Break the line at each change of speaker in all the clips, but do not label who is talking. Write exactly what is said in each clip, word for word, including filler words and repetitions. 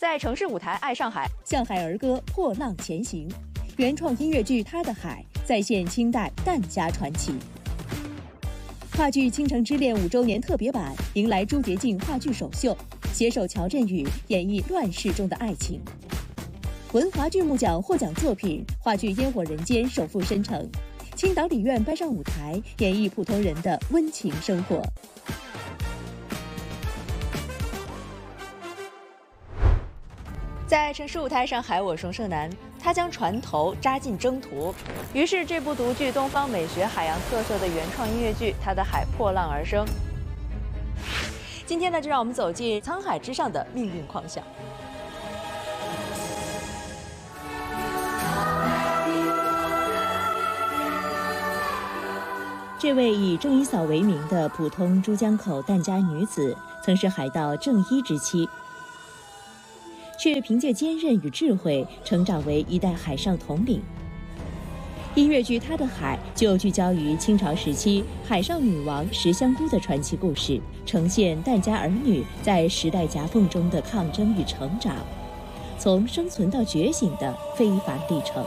在城市舞台爱上海，
向海儿歌破浪前行。原创音乐剧《他的海》再现清代疍家传奇。话剧《倾城之恋》五周年特别版迎来朱洁静话剧首秀，携手乔振宇演绎乱世中的爱情。文华剧目奖获奖作品话剧《烟火人间》首赴申城，青岛理院搬上舞台演绎普通人的温情生活。
在城市舞台上海，我宋胜男，他将船头扎进征途，于是这部独具东方美学海洋特色的原创音乐剧《他的海》破浪而生。今天呢，就让我们走进沧海之上的命运狂想。
这位以郑一嫂为名的普通珠江口疍家女子，曾是海盗郑一之妻，却凭借坚韧与智慧成长为一代海上统领。音乐剧《他的海》就聚焦于清朝时期海上女王石香姑的传奇故事，呈现疍家儿女在时代夹缝中的抗争与成长，从生存到觉醒的非凡历程。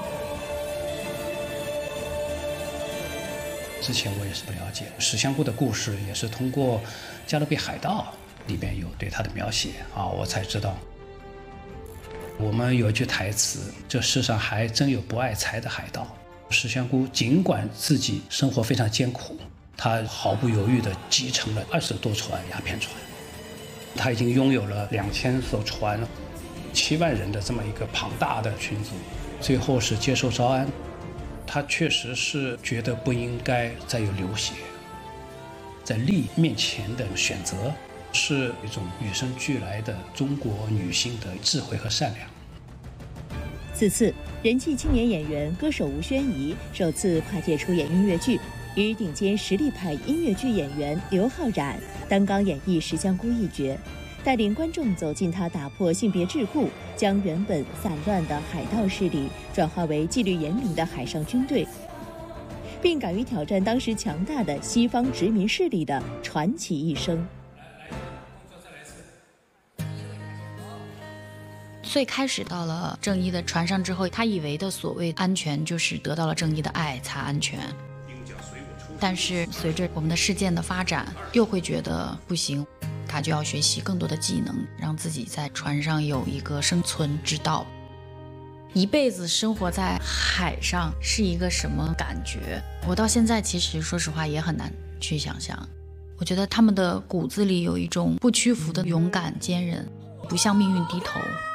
之前我也是不了解石香姑的故事，也是通过《加勒比海盗》里边有对她的描写啊，我才知道。我们有一句台词，这世上还真有不爱财的海盗。石香姑尽管自己生活非常艰苦，她毫不犹豫地继承了二十多船鸦片船，她已经拥有了两千艘船，七万人的这么一个庞大的群组。最后是接受招安，她确实是觉得不应该再有流血，在利益面前的选择是一种与生俱来的中国女性的智慧和善良。
此次人气青年演员歌手吴宣仪首次跨界出演音乐剧，与顶尖实力派音乐剧演员刘昊然担纲演绎石香姑一角，带领观众走进她打破性别桎梏，将原本散乱的海盗势力转化为纪律严明的海上军队，并敢于挑战当时强大的西方殖民势力的传奇一生。
最开始到了郑一的船上之后，他以为的所谓安全就是得到了郑一的爱才安全，但是随着我们的事件的发展，又会觉得不行，他就要学习更多的技能，让自己在船上有一个生存之道。一辈子生活在海上是一个什么感觉？我到现在其实说实话也很难去想象。我觉得他们的骨子里有一种不屈服的勇敢坚韧，不向命运低头。